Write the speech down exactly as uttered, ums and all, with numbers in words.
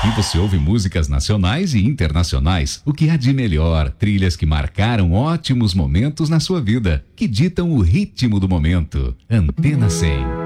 Aqui você ouve músicas nacionais e internacionais. O que há de melhor? Trilhas que marcaram ótimos momentos na sua vida, que ditam o ritmo do momento. Antena cem.